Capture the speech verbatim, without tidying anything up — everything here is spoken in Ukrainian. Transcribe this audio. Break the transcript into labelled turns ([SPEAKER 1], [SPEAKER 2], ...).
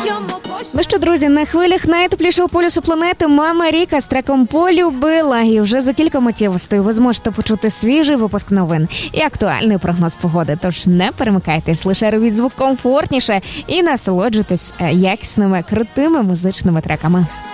[SPEAKER 1] Ну що, друзі, на хвилях найтеплішого полюсу планети Мама Ріка з треком «Полюбила». І вже за кілька миттєвостей ви зможете почути свіжий випуск новин і актуальний прогноз погоди. Тож не перемикайтесь, лише робіть звук комфортніше і насолоджуйтесь якісними, крутими музичними треками.